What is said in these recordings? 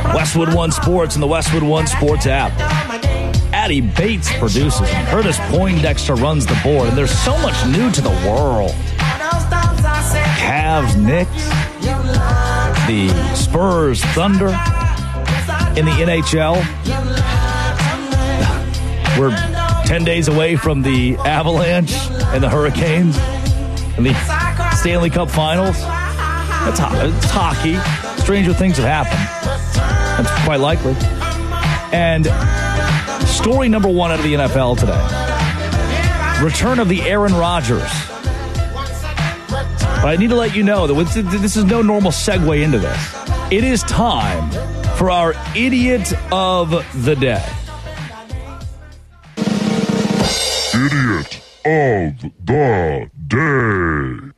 Westwood One Sports and the Westwood One Sports app. Addie Bates produces and Curtis Poindexter runs the board. And there's so much new to the world. Cavs, Knicks, the Spurs, Thunder in the NHL. We're 10 days away from the Avalanche and the Hurricanes and the Stanley Cup Finals. It's hockey. Stranger things have happened. That's quite likely. And story number one out of the NFL today. Return of the Aaron Rodgers. But I need to let you know that this is no normal segue into this. It is time for our Idiot of the Day. Idiot of the Day.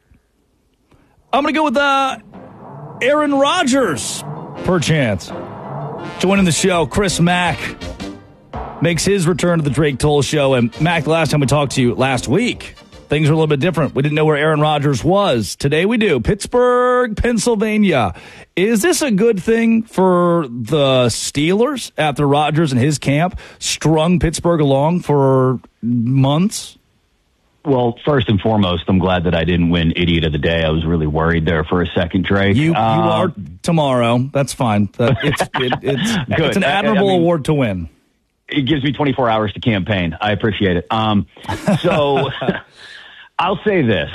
I'm going to go with Aaron Rodgers, perchance. Joining the show, Chris Mack makes his return to the Drake Toll Show. And Mac, the last time we talked to you last week, things were a little bit different. We didn't know where Aaron Rodgers was. Today we do. Pittsburgh, Pennsylvania. Is this a good thing for the Steelers after Rodgers and his camp strung Pittsburgh along for months? Well, first and foremost, I'm glad that I didn't win Idiot of the Day. I was really worried there for a second, Drake. You are tomorrow. That's fine. It's an admirable award to win. It gives me 24 hours to campaign. I appreciate it. So I'll say this.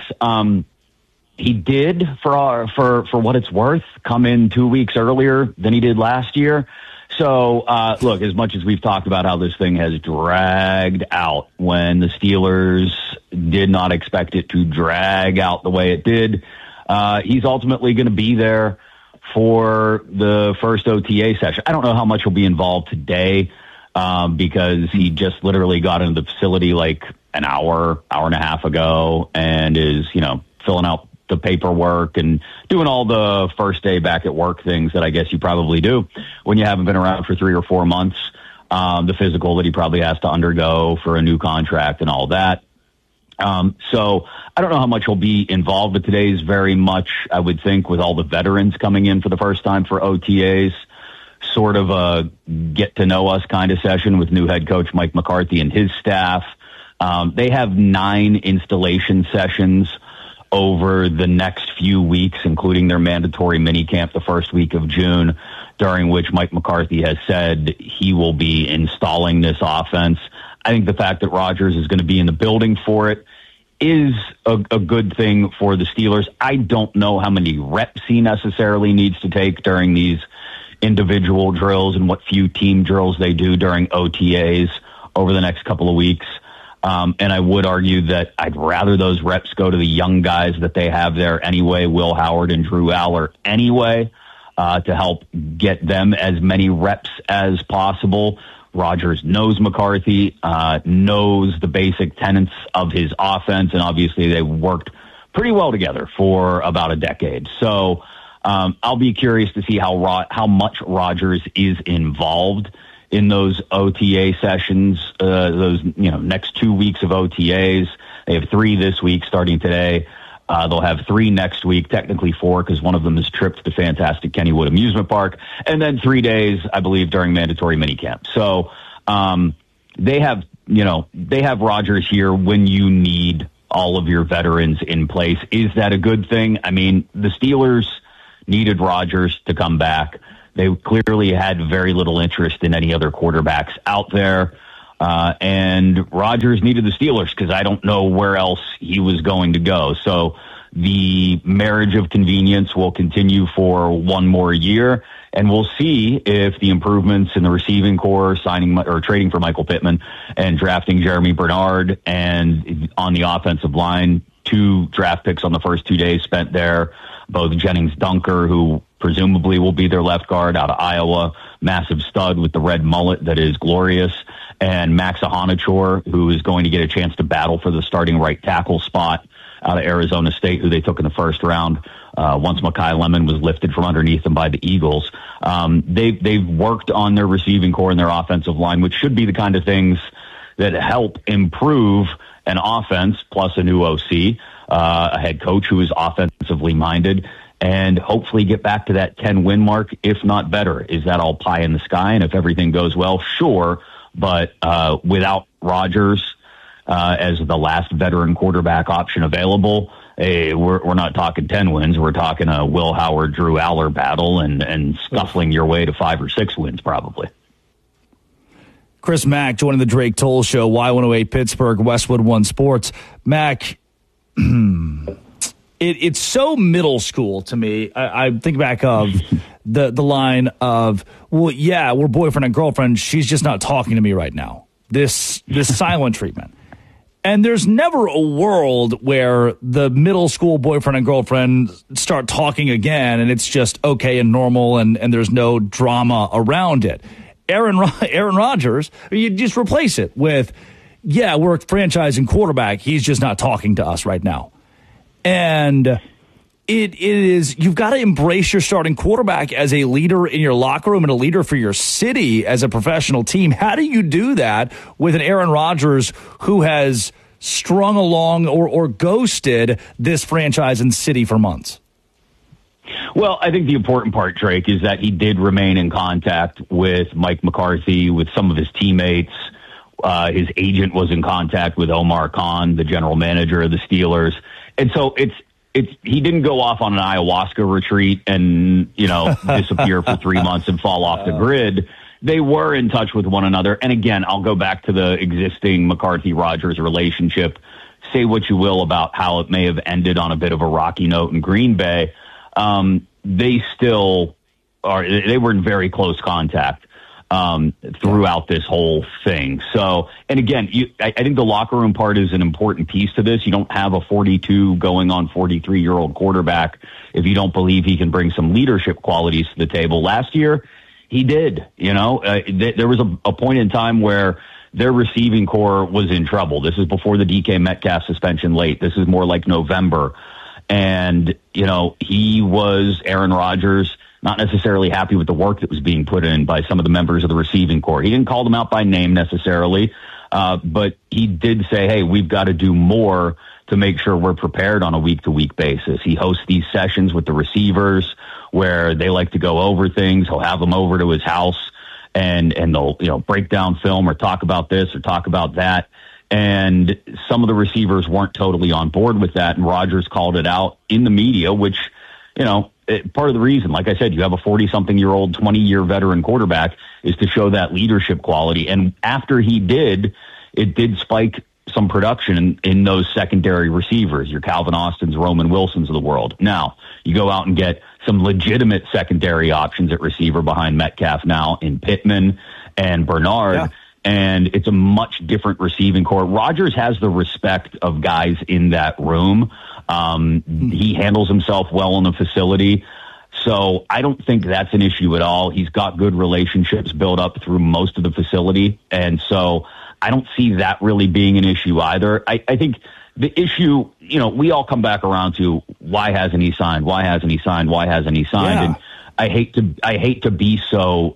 He did, for what it's worth, come in 2 weeks earlier than he did last year. So, look, as much as we've talked about how this thing has dragged out when the Steelers did not expect it to drag out the way it did, he's ultimately going to be there for the first OTA session. I don't know how much will be involved today because he just literally got into the facility like an hour and a half ago and is, filling out the paperwork and doing all the first day back at work things that I guess you probably do when you haven't been around for 3 or 4 months. The physical that he probably has to undergo for a new contract and all that. So I don't know how much he'll be involved, but today's very much, I would think, with all the veterans coming in for the first time for OTAs, sort of a get to know us kind of session with new head coach Mike McCarthy and his staff. They have 9 installation sessions over the next few weeks, including their mandatory minicamp the first week of June, during which Mike McCarthy has said he will be installing this offense. I think the fact that Rodgers is going to be in the building for it is a good thing for the Steelers. I don't know how many reps he necessarily needs to take during these individual drills and what few team drills they do during OTAs over the next couple of weeks. And I would argue that I'd rather those reps go to the young guys that they have there anyway, Will Howard and Drew Aller anyway, to help get them as many reps as possible. Rodgers knows McCarthy, knows the basic tenets of his offense, and obviously they worked pretty well together for about a decade. So I'll be curious to see how much Rodgers is involved in those OTA sessions, those next 2 weeks of OTAs. They have 3 this week starting today. They'll have 3 next week, technically 4 because one of them is trip to the fantastic Kennywood Amusement Park, and then 3 days, I believe, during mandatory minicamp. So they have Rodgers here when you need all of your veterans in place. Is that a good thing? I mean, the Steelers needed Rodgers to come back. They clearly had very little interest in any other quarterbacks out there. And Rodgers needed the Steelers because I don't know where else he was going to go. So the marriage of convenience will continue for 1 more year. And we'll see if the improvements in the receiving core, signing or trading for Michael Pittman and drafting Jeremy Bernard, and on the offensive line, 2 draft picks on the first 2 days spent there, both Jennings Dunker, who presumably will be their left guard out of Iowa, massive stud with the red mullet that is glorious, and Max Ahanichor, who is going to get a chance to battle for the starting right tackle spot out of Arizona State, who they took in the first round once Mekhi Lemon was lifted from underneath them by the Eagles. They've worked on their receiving core and their offensive line, which should be the kind of things that help improve an offense, plus a new OC, a head coach who is offensively minded. and hopefully get back to that 10-win mark, if not better. Is that all pie in the sky? And if everything goes well, sure. But without Rodgers as the last veteran quarterback option available, we're not talking 10 wins. We're talking a Will Howard, Drew Aller battle and scuffling your way to 5 or 6 wins probably. Chris Mack joining the Drake Toll Show, Y108 Pittsburgh, Westwood One Sports. Mack, it's so middle school to me. I think back of the line of, well, yeah, we're boyfriend and girlfriend. She's just not talking to me right now. This silent treatment. And there's never a world where the middle school boyfriend and girlfriend start talking again and it's just okay and normal and there's no drama around it. Aaron Rodgers, you just replace it with, yeah, we're a franchise and quarterback. He's just not talking to us right now. And it is, you've got to embrace your starting quarterback as a leader in your locker room and a leader for your city as a professional team. How do you do that with an Aaron Rodgers who has strung along or ghosted this franchise and city for months? Well, I think the important part, Drake, is that he did remain in contact with Mike McCarthy, with some of his teammates. His agent was in contact with Omar Khan, the general manager of the Steelers. And so he didn't go off on an ayahuasca retreat and, disappear for 3 months and fall off the grid. They were in touch with one another. And again, I'll go back to the existing McCarthy-Rodgers relationship. Say what you will about how it may have ended on a bit of a rocky note in Green Bay. They still are, they were in very close contact throughout this whole thing. So, and again, I think the locker room part is an important piece to this. You don't have a 42 going on 43-year-old quarterback if you don't believe he can bring some leadership qualities to the table. Last year, he did. There was a point in time where their receiving core was in trouble. This is before the DK Metcalf suspension late. This is more like November. And, he was Aaron Rodgers, not necessarily happy with the work that was being put in by some of the members of the receiving corps. He didn't call them out by name necessarily, but he did say, hey, we've got to do more to make sure we're prepared on a week-to-week basis. He hosts these sessions with the receivers where they like to go over things. He'll have them over to his house and they'll, break down film or talk about this or talk about that. And some of the receivers weren't totally on board with that. And Rodgers called it out in the media, which, part of the reason, like I said, you have a 40-something-year-old, 20-year veteran quarterback is to show that leadership quality. And after he did, it did spike some production in those secondary receivers, your Calvin Austins, Roman Wilsons of the world. Now, you go out and get some legitimate secondary options at receiver behind Metcalf now in Pittman and Bernard. Yeah. And it's a much different receiving core. Rodgers has the respect of guys in that room. He handles himself well in the facility. So I don't think that's an issue at all. He's got good relationships built up through most of the facility. And so I don't see that really being an issue either. I think the issue, we all come back around to why hasn't he signed? Why hasn't he signed? Why hasn't he signed? Yeah. And I hate to be so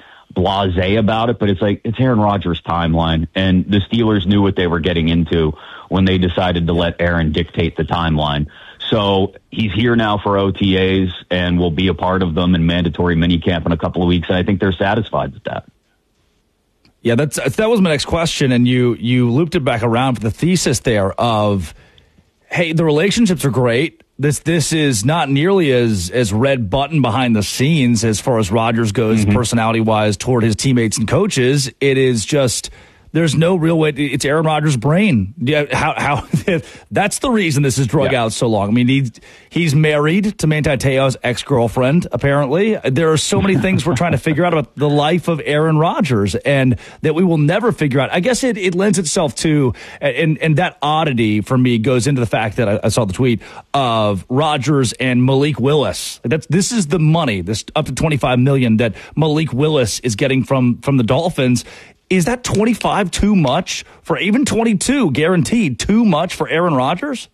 blasé about it, but it's Aaron Rodgers' timeline, and the Steelers knew what they were getting into when they decided to let Aaron dictate the timeline. So he's here now for OTAs and will be a part of them in mandatory minicamp in a couple of weeks, and I think they're satisfied with that. Yeah, that was my next question, and you looped it back around for the thesis there of, hey, the relationships are great. This is not nearly as red button behind the scenes as far as Rodgers goes, personality-wise, toward his teammates and coaches. It is just, there's no real way. It's Aaron Rodgers' brain. Yeah, how that's the reason this is drug out so long. I mean, he's married to Manti Te'o's ex-girlfriend, apparently. There are so many things we're trying to figure out about the life of Aaron Rodgers and that we will never figure out. I guess it lends itself to, and that oddity for me goes into the fact that I saw the tweet of Rodgers and Malik Willis. This is the money, this up to $25 million that Malik Willis is getting from the Dolphins. Is that 25 too much for even 22 guaranteed too much for Aaron Rodgers?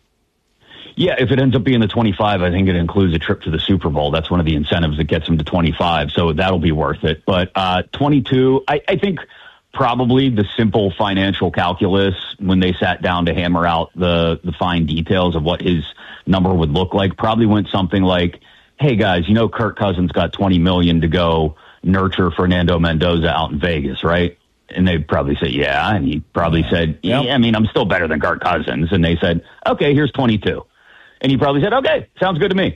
Yeah, if it ends up being the 25, I think it includes a trip to the Super Bowl. That's one of the incentives that gets him to 25, so that'll be worth it. But 22, I think probably the simple financial calculus when they sat down to hammer out the fine details of what his number would look like, probably went something like, hey guys, Kirk Cousins got $20 million to go nurture Fernando Mendoza out in Vegas, right? And they'd probably say, yeah. And he probably said, yeah, I mean, I'm still better than Kirk Cousins. And they said, okay, here's 22. And he probably said, okay, sounds good to me.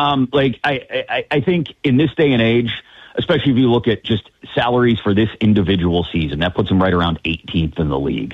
I think in this day and age, especially if you look at just salaries for this individual season, that puts him right around 18th in the league.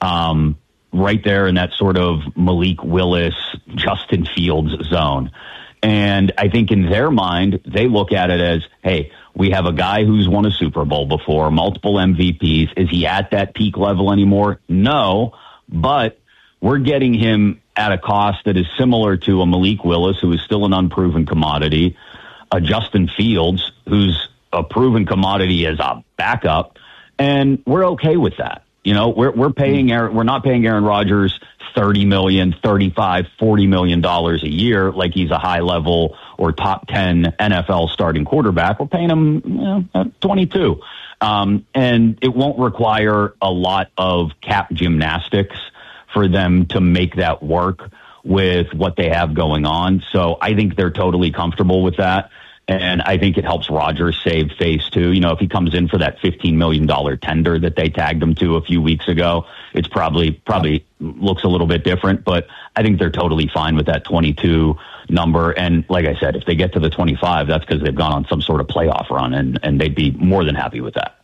Right there in that sort of Malik Willis, Justin Fields zone. And I think in their mind, they look at it as, hey, we have a guy who's won a Super Bowl before, multiple MVPs. Is he at that peak level anymore? No, but we're getting him at a cost that is similar to a Malik Willis, who is still an unproven commodity, a Justin Fields, who's a proven commodity as a backup, and we're okay with that. We're paying we're not paying Aaron Rodgers $30 million, $35, $40 million a year like he's a high level or top 10 NFL starting quarterback. We're paying him at 22. And it won't require a lot of cap gymnastics for them to make that work with what they have going on. So I think they're totally comfortable with that. And I think it helps Rodgers save face too. If he comes in for that $15 million tender that they tagged him to a few weeks ago, it's probably looks a little bit different, but I think they're totally fine with that 22 number. And like I said, if they get to the 25, that's because they've gone on some sort of playoff run, and they'd be more than happy with that.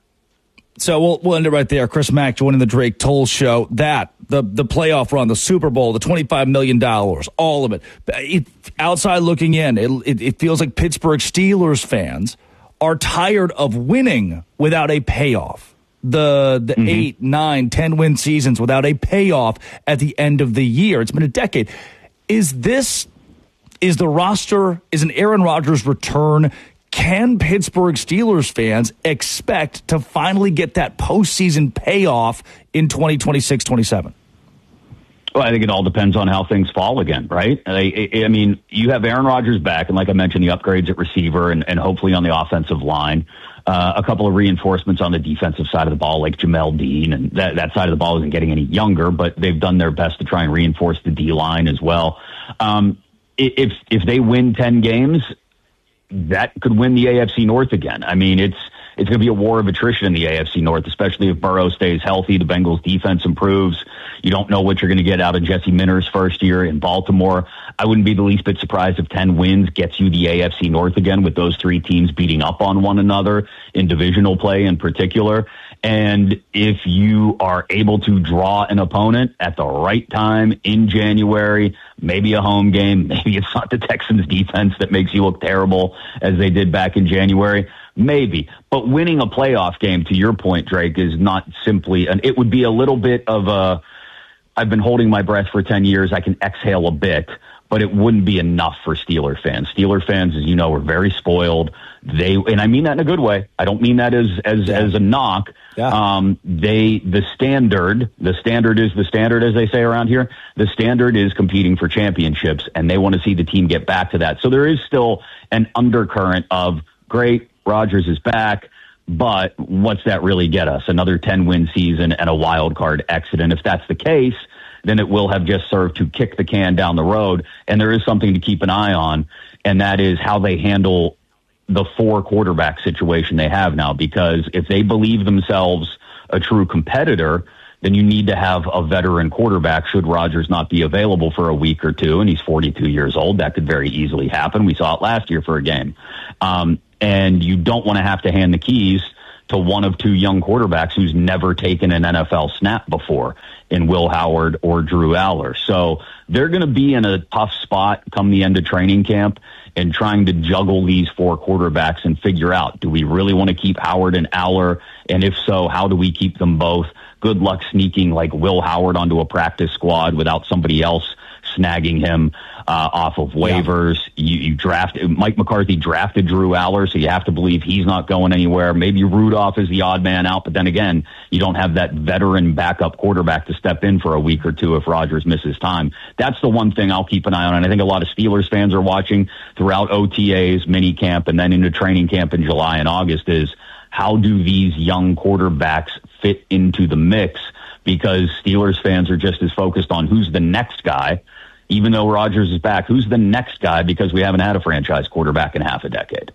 So we'll end it right there. Chris Mack joining the Drake Toll Show. That, the playoff run, the Super Bowl, the $25 million, all of it. Outside looking in, it feels like Pittsburgh Steelers fans are tired of winning without a payoff. The 8, 9, 10 win seasons without a payoff at the end of the year. It's been a decade. Is the roster, is an Aaron Rodgers return? Can Pittsburgh Steelers fans expect to finally get that postseason payoff in 2026-27? Well, I think it all depends on how things fall again, right? I mean, you have Aaron Rodgers back, and like I mentioned, the upgrades at receiver and hopefully on the offensive line. A couple of reinforcements on the defensive side of the ball, like Jamel Dean, and that side of the ball isn't getting any younger, but they've done their best to try and reinforce the D-line as well. If they win 10 games, that could win the AFC North again. I mean, it's going to be a war of attrition in the AFC North, especially if Burrow stays healthy, the Bengals defense improves. You don't know what you're going to get out of Jesse Minter's first year in Baltimore. I wouldn't be the least bit surprised if 10 wins gets you the AFC North again, with those three teams beating up on one another in divisional play in particular. And if you are able to draw an opponent at the right time in January, maybe a home game, maybe it's not the Texans defense that makes you look terrible as they did back in January, maybe. But winning a playoff game, to your point, Drake, is not simply, and it would be a little bit of a, I've been holding my breath for 10 years, I can exhale a bit, but it wouldn't be enough for Steeler fans. Steeler fans, as you know, are very spoiled. And I mean that in a good way. I don't mean that as a knock. Yeah. The standard is the standard, as they say around here. The standard is competing for championships, and they want to see the team get back to that. So there is still an undercurrent of, great, Rodgers is back, but what's that really get us? Another 10-win season and a wild card exit. And if that's the case, then it will have just served to kick the can down the road. And there is something to keep an eye on, and that is how they handle the 4 quarterback situation they have now. Because if they believe themselves a true competitor, then you need to have a veteran quarterback should Rodgers not be available for a week or two, and he's 42 years old. That could very easily happen. We saw it last year for a game. And you don't want to have to hand the keys to one of 2 young quarterbacks who's never taken an NFL snap before, in Will Howard or Drew Aller. So they're going to be in a tough spot come the end of training camp and trying to juggle these 4 quarterbacks and figure out, do we really want to keep Howard and Aller? And if so, how do we keep them both? Good luck sneaking like Will Howard onto a practice squad without somebody else snagging him off of waivers. Yeah. Mike McCarthy drafted Drew Aller, so you have to believe he's not going anywhere. Maybe Rudolph is the odd man out, but then again, you don't have that veteran backup quarterback to step in for a week or two if Rodgers misses time. That's the one thing I'll keep an eye on, and I think a lot of Steelers fans are watching throughout OTAs, minicamp, and then into training camp in July and August is, how do these young quarterbacks fit into the mix? Because Steelers fans are just as focused on who's the next guy. even though Rodgers is back, who's the next guy? Because we haven't had a franchise quarterback in half a decade.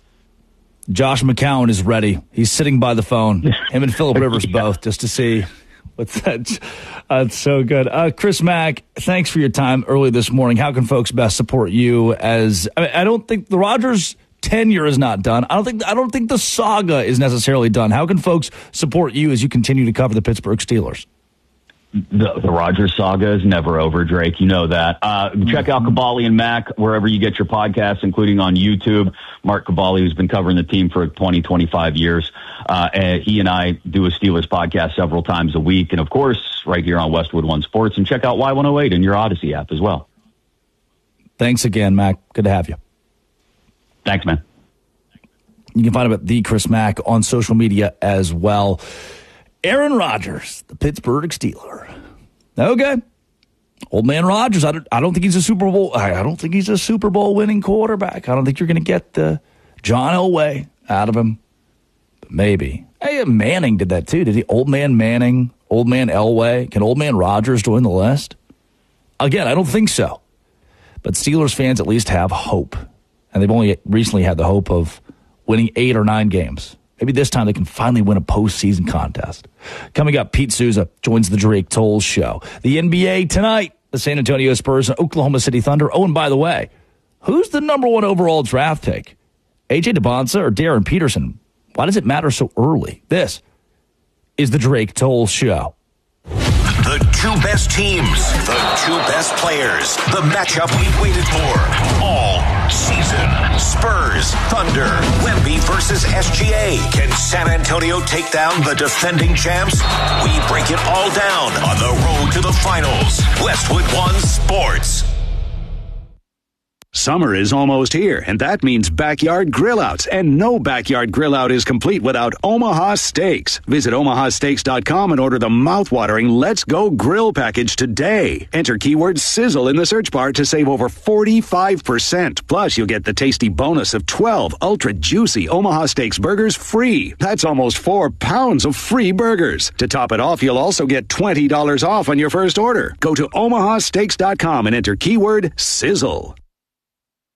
Josh McCown is ready. He's sitting by the phone. Him and Phillip Rivers both, just to see what's that. That's so good. Chris Mack, thanks for your time early this morning. How can folks best support you? I don't think the Rodgers tenure is not done. I don't think the saga is necessarily done. How can folks support you as you continue to cover the Pittsburgh Steelers? The Rodgers saga is never over, Drake. You know that. Check out Caballi and Mac wherever you get your podcasts, including on YouTube. Mark Caballi, who's been covering the team for 20, 25 years. And he and I do a Steelers podcast several times a week. And, of course, right here on Westwood One Sports. And check out Y108 in your Odyssey app as well. Thanks again, Mac. Good to have you. Thanks, man. You can find him at the Chris Mack on social media as well. Aaron Rodgers, the Pittsburgh Steeler. Okay, old man Rodgers. I don't think he's a Super Bowl. I don't think he's a Super Bowl winning quarterback. I don't think you're going to get the John Elway out of him. But maybe. Hey, Manning did that too. Did he? Old man Manning, old man Elway. Can old man Rodgers join the list? Again, I don't think so. But Steelers fans at least have hope, and they've only recently had the hope of winning 8 or 9 games. Maybe this time they can finally win a postseason contest. Coming up, Pete Souza joins the Drake Toll Show. The NBA tonight, the San Antonio Spurs and Oklahoma City Thunder. Oh, and by the way, who's the number 1 overall draft pick? A.J. DeBonsa or Darren Peterson? Why does it matter so early? This is the Drake Toll Show. The 2 best teams, the 2 best players, the matchup we've waited for all season. Spurs, Thunder, Wemby versus SGA. Can San Antonio take down the defending champs? We break it all down on the road to the finals. Westwood One Sports. Summer is almost here, and that means backyard grill-outs. And no backyard grill-out is complete without Omaha Steaks. Visit omahasteaks.com and order the mouth-watering Let's Go Grill package today. Enter keyword sizzle in the search bar to save over 45%. Plus, you'll get the tasty bonus of 12 ultra-juicy Omaha Steaks burgers free. That's almost 4 pounds of free burgers. To top it off, you'll also get $20 off on your first order. Go to omahasteaks.com and enter keyword sizzle.